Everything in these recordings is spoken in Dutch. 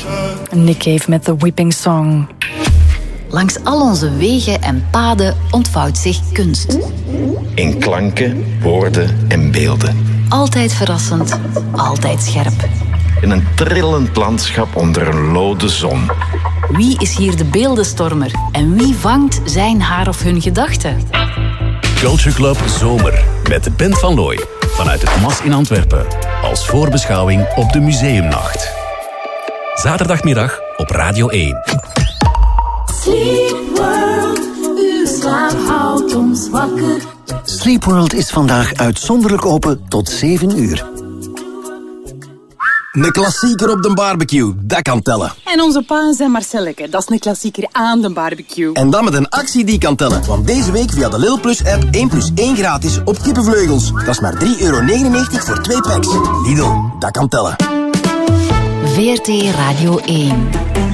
Nick Cave met The Weeping Song. Langs al onze wegen en paden ontvouwt zich kunst. In klanken, woorden en beelden. Altijd verrassend, altijd scherp. In een trillend landschap onder een lode zon. Wie is hier de beeldenstormer? En wie vangt zijn, haar of hun gedachten? Culture Club Zomer met Ben van Looy. Vanuit het MAS in Antwerpen. Als voorbeschouwing op de museumnacht. Zaterdagmiddag op Radio 1. Sleep World, uw slaap houdt ons wakker. Sleep World is vandaag uitzonderlijk open tot 7 uur. Een klassieker op de barbecue, dat kan tellen. En onze pa en zijn Marcelleke, dat is een klassieker aan de barbecue. En dan met een actie die kan tellen. Want deze week via de Lil Plus app 1 plus 1 gratis op kippenvleugels. Dat is maar €3,99 voor 2 packs. Lidl, dat kan tellen. VRT Radio 1.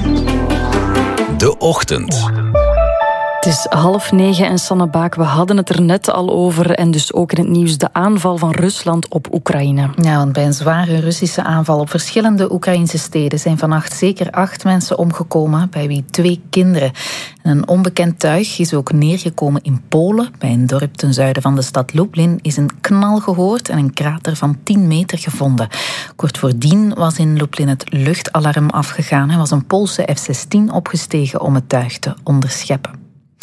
De Ochtend. Het is 8:30 en Sanne Baak, we hadden het er net al over en dus ook in het nieuws de aanval van Rusland op Oekraïne. Ja, want bij een zware Russische aanval op verschillende Oekraïnse steden zijn vannacht zeker 8 mensen omgekomen, bij wie 2 kinderen. En een onbekend tuig is ook neergekomen in Polen. Bij een dorp ten zuiden van de stad Lublin is een knal gehoord en een krater van 10 meter gevonden. Kort voordien was in Lublin het luchtalarm afgegaan en was een Poolse F-16 opgestegen om het tuig te onderscheppen.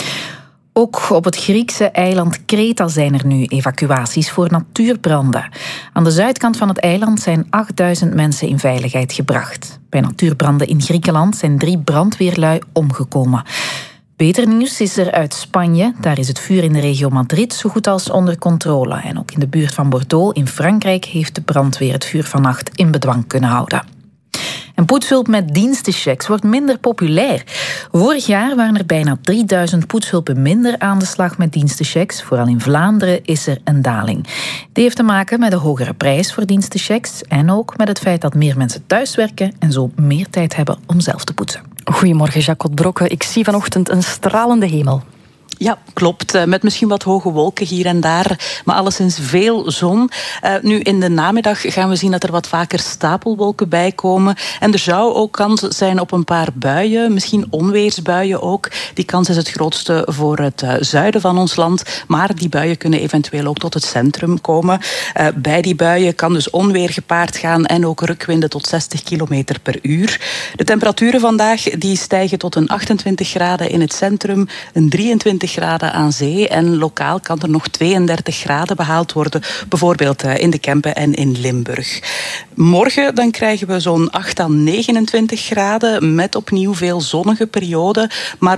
Ook op het Griekse eiland Kreta zijn er nu evacuaties voor natuurbranden. Aan de zuidkant van het eiland zijn 8000 mensen in veiligheid gebracht. Bij natuurbranden in Griekenland zijn 3 brandweerlui omgekomen. Beter nieuws is er uit Spanje. Daar is het vuur in de regio Madrid zo goed als onder controle. En ook in de buurt van Bordeaux in Frankrijk heeft de brandweer het vuur vannacht in bedwang kunnen houden. En poetshulp met dienstenchecks wordt minder populair. Vorig jaar waren er bijna 3000 poetshulpen minder aan de slag met dienstenchecks. Vooral in Vlaanderen is er een daling. Die heeft te maken met de hogere prijs voor dienstenchecks en ook met het feit dat meer mensen thuiswerken en zo meer tijd hebben om zelf te poetsen. Goedemorgen, Jacot Brokke. Ik zie vanochtend een stralende hemel. Ja, klopt. Met misschien wat hoge wolken hier en daar, maar alleszins veel zon. Nu in de namiddag gaan we zien dat er wat vaker stapelwolken bij komen. En er zou ook kans zijn op een paar buien, misschien onweersbuien ook. Die kans is het grootste voor het zuiden van ons land. Maar die buien kunnen eventueel ook tot het centrum komen. Bij die buien kan dus onweer gepaard gaan en ook rukwinden tot 60 km per uur. De temperaturen vandaag die stijgen tot een 28 graden in het centrum, een 23 graden aan zee en lokaal kan er nog 32 graden behaald worden, bijvoorbeeld in de Kempen en in Limburg. Morgen dan krijgen we zo'n 8 à 29 graden met opnieuw veel zonnige perioden, maar